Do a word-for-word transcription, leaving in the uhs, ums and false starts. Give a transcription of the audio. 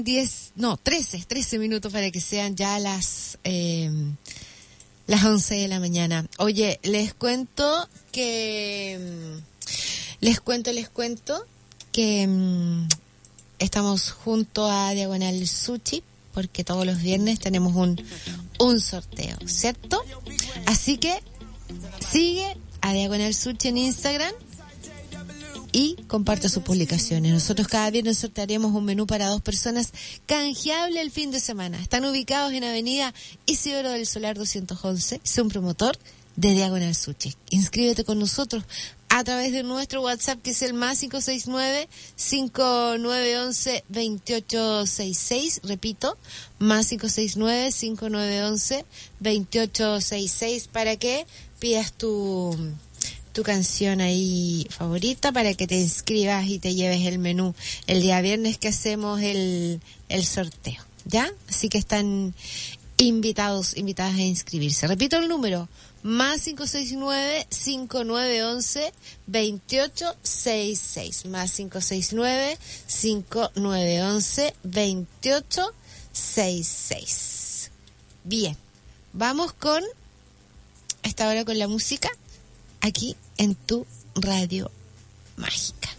diez, no, trece, trece minutos para que sean ya las, eh, las once de la mañana. Oye, les cuento que, les cuento, les cuento que um, estamos junto a Diagonal Sushi, porque todos los viernes tenemos un, un sorteo, ¿cierto? Así que sigue a Diagonal Sushi en Instagram y comparte sus publicaciones. Nosotros cada viernes sortearemos un menú para dos personas canjeable el fin de semana. Están ubicados en Avenida Isidoro del Solar doscientos once. Sé un promotor de Diagonal Sushi. Inscríbete con nosotros a través de nuestro WhatsApp, que es el más cinco seis nueve, cinco nueve uno uno, dos ocho seis seis. Repito, más cinco seis nueve, cinco nueve uno uno, dos ocho seis seis, para que pidas tu... tu canción ahí favorita para que te inscribas y te lleves el menú el día viernes que hacemos el, el sorteo, ¿ya? Así que están invitados, invitadas a inscribirse. Repito el número, más cinco seis nueve, cinco nueve uno uno, dos ocho seis seis, más cinco seis nueve, cinco nueve uno uno, dos ocho seis seis. Bien, vamos con, hasta ahora con la música, aquí en tu radio mágica.